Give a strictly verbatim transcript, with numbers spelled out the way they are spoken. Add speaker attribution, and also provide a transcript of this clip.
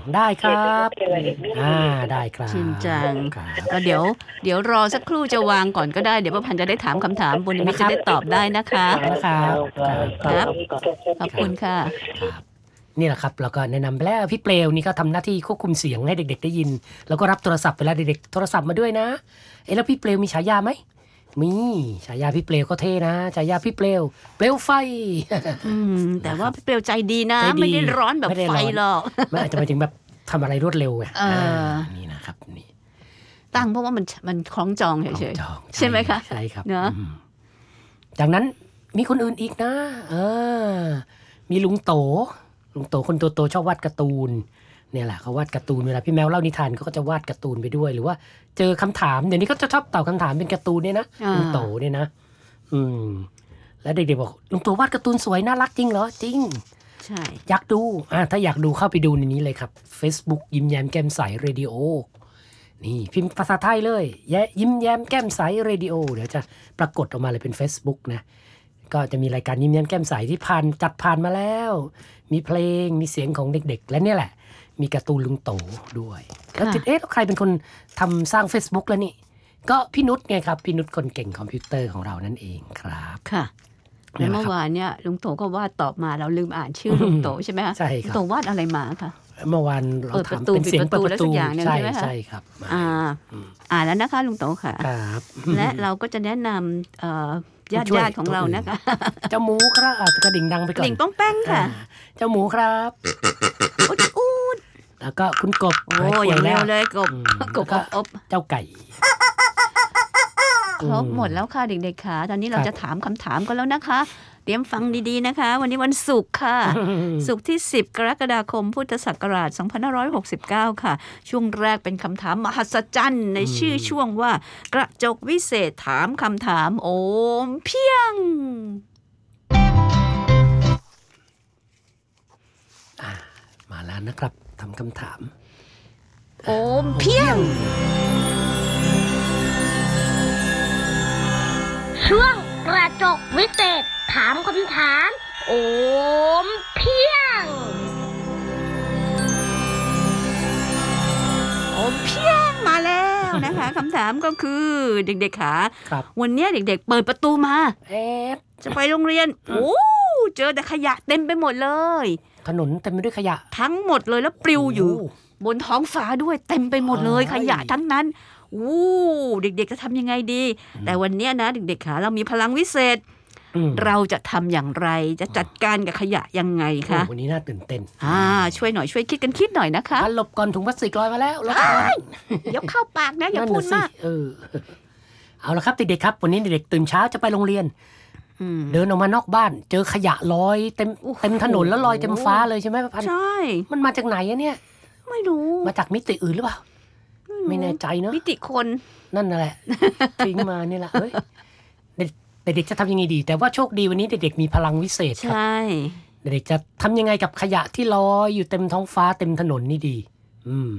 Speaker 1: ได้ค
Speaker 2: เขียน
Speaker 1: รั
Speaker 2: เป็น
Speaker 1: บ
Speaker 2: ตัวเอกนิด
Speaker 1: อ่า
Speaker 2: นึง
Speaker 1: ได้ครับ
Speaker 3: ชินจัง
Speaker 1: ครับ
Speaker 3: ก็เดี๋ยว เดี๋ยวรอสักครู่จะวางก่อนก็ได้ เดี๋ยวป้าพันธุ์จะได้ถามคำถามบุญนิมิต
Speaker 1: นะค
Speaker 3: จะ
Speaker 1: รับ
Speaker 3: ได้ตอบได้นะคะ
Speaker 1: นะครับ ครับ
Speaker 3: ครับ ขอบคุณค่ะ
Speaker 1: ครับ นี่แหละครับ แล้วก็แนะนำไปแล้วพี่เปลวนี่ก็ทำหน้าที่ควบคุมเสียงให้เด็กๆได้ยิน แล้วก็รับโทรศัพท์เวลาเด็กๆโทรศัพท์มาด้วยนะ เอ๊ะแล้วพี่เปลวมีฉายาไหม มีฉายาพี่เปลวก็เท่นะ ฉายาพี่เปลว เปลวไฟ
Speaker 3: อืม แต่ว่าพี่เปลวใจดีนะ
Speaker 1: ใจดี
Speaker 3: ไม่ได้ร้อนแบบ
Speaker 1: ไม่ได้
Speaker 3: ไฟ
Speaker 1: ร้อน
Speaker 3: หรอก
Speaker 1: มันอาจจะหมายถึงแบบทำอะไรรวดเร็วไง
Speaker 3: เอออ่
Speaker 1: านี่นะครับนี่
Speaker 3: ตั้งเพราะว่ามันมันคล้องจอง
Speaker 1: ของ
Speaker 3: เฉย
Speaker 1: จอง
Speaker 3: ๆใช่ไหมคะ
Speaker 1: ใช่ครับ
Speaker 3: เนอะ
Speaker 1: อืมจากนั้นมีคนอื่นอีกนะเออมีลุงโต ลุงโตคนโตๆชอบวาดการ์ตูน เนี่ยแหละเขาวาดการ์ตูนเวลาพี่แมวเล่านิทานเขาก็จะวาดการ์ตูนไปด้วย หรือว่าเจอคำถามเดี๋ยวนี้ก็จะชอบตอบคำถามเป็นการ์ตูนเนี่ยนะ
Speaker 3: อ่า
Speaker 1: ลุงโตเนี่ยนะอืม แล้วเด็กๆบอกลุงโตวาดการ์ตูนสวยน่ารักจริงเหรอจริง
Speaker 3: ใช่
Speaker 1: อยากดูอ่าถ้าอยากดูเข้าไปดูในนี้เลยครับ Facebook ยิ้มแย้มแก้มใสเรดิโอนี่พิมพ์ภาษาไทยเลยแยยิ้มแย้มแก้มใสเรดิโอเดี๋ยวจะปรากฏออกมาเลยเป็น Facebook นะก็จะมีรายการยิ้มแย้มแก้มใสที่ผ่านจัดผ่านมาแล้ว มีเพลงมีเสียงของเด็กๆ และเนี่ยแหละ มีการ์ตูนลุงโตด้วยแล้วติดเอ๊ะแล้วใครเป็นคนทำสร้าง Facebook แล้วนี่ ก็พี่นุชไงครับพี่นุชคนเก่งคอมพิวเตอร์ของเรานั่นเองครับ
Speaker 3: ค่ะ
Speaker 1: เนี่
Speaker 3: แล้
Speaker 1: ยว แหละครับ
Speaker 3: เมื่อวานเนี่ยลุงโตก็วาดตอบมาเราลืมอ่านชื่อลุงโตใช่ไหมคะ
Speaker 1: ใช่ครับ
Speaker 3: ลุงโตวาดอะไรมาคะ
Speaker 1: เมื่อวานเรา
Speaker 3: เปิดประตู
Speaker 1: ทำเป็นเสียง
Speaker 3: ปิดประตู
Speaker 1: เปิดประตู
Speaker 3: แล้วสักอย่างหนึ่ง
Speaker 1: ใช่
Speaker 3: ใช่ไหมคะ
Speaker 1: ใช่ครับ
Speaker 3: อ่า อ่านแล้วนะคะลุงโตค่ะ
Speaker 1: ครับ
Speaker 3: และเราก็จะแนะนำเอ่อญาติ
Speaker 1: ช่วย
Speaker 3: ญาติของเรานะคะ
Speaker 1: เจ้าหมูครับอ่ะกระดิ่งดังไปก่อน
Speaker 3: หลิงป้องแป้งค่ะ
Speaker 1: อ่าเจ้าหมูครับ
Speaker 3: อุดอูด
Speaker 1: แล้วก็คุณกบ
Speaker 3: โอ้อย่างเร็วเลยกบ
Speaker 1: อืม
Speaker 3: กบ
Speaker 1: แล้ว
Speaker 3: อบอบ
Speaker 1: เจ้าไก่
Speaker 3: ครบหมดแล้วค่ะเด็กๆค่ะตอนนี้เรา
Speaker 1: ครับ
Speaker 3: จะถามคำถามกันแล้วนะคะ เตรียมฟังดีๆนะคะ วันนี้วันศุกร์ค่ะ ศุกร์ที่ สิบ กรกฎาคม พุทธศักราช สองพันห้าร้อยหกสิบเก้า ค่ะ ช่วงแรกเป็นคำถามมหัศจรรย์ในชื่อช่วงว่า กระจกวิเศษถามคำถามโอมเพียง
Speaker 1: มาแล้วนะครับทำคำถาม
Speaker 3: โอมเพียง
Speaker 4: ช่วงกระจกวิเศษถามคำถาม โอมเพียง
Speaker 3: โอมเพียงมาแล้วนะคะ คำถามก็คือเด็กๆค่ะ
Speaker 1: ครับ
Speaker 3: วันนี้เด็กๆ เปิดประตูมา
Speaker 1: เอ๊ะ
Speaker 3: จะไปโรงเรียน โอ้เจอแต่ขยะเต็มไปหมดเลย
Speaker 1: ถนนเต็มไปด้วยขยะ
Speaker 3: ทั้งหมดเลยแล้วปลิวอยู่
Speaker 1: โ
Speaker 3: บนท้องฟ้าด้วยเต็มไปหมดเลย
Speaker 1: เฮ้
Speaker 3: ข
Speaker 1: ย
Speaker 3: ยะทั้งนั้นอู้เด็กๆจะทำยังไงดี แต่วันเนี้ยนะเด็กๆค่ะเรามีพลังวิเศษ
Speaker 1: อืม
Speaker 3: เราจะทำอย่างไรจะจัดการกับขยะยังไงคะ
Speaker 1: โอ้วันนี้น่าตื่นเต้น
Speaker 3: อ่าช่วยหน่อยช่วยคิดกันคิดหน่อยนะคะ
Speaker 1: อ่ะหลบก่อนถุงพลาสติกลอยมาแล้วหลบก่อน
Speaker 3: เดี๋ยวเข้าปากนะอย่า
Speaker 1: นั่น
Speaker 3: พูด
Speaker 1: น่ะสิ
Speaker 3: มาก
Speaker 1: เออ เอาละครับเด็กๆครับ วันนี้เด็กๆตื่นเช้าจะไปโรงเรียน
Speaker 3: อืม
Speaker 1: เดินออกมานอกบ้าน เจอขยะลอยเต็ม
Speaker 3: โอ้โห
Speaker 1: เต็มถนนแล้วลอยเต็มฟ้าเลยใช่ไหมป้าพันธุ์
Speaker 3: ใช่
Speaker 1: มันมาจากไหนอะเนี่ย
Speaker 3: ไม่รู้
Speaker 1: มาจากมิติอื่นหรือเปล่า ไม่แน่ใจเนอะ
Speaker 3: มิติคน
Speaker 1: นั่นน่ะแหละ ทิ้งมานี่แหละเฮ้ยเด็กเด็กๆจะทำยังไงดี แต่ว่าโชคดีวันนี้เด็กๆมีพลังวิเศษครับ
Speaker 3: ใช่
Speaker 1: เด็กๆจะทำยังไงกับขยะที่ลอยอยู่เต็มท้องฟ้าเต็มถนนนี่ดี อืม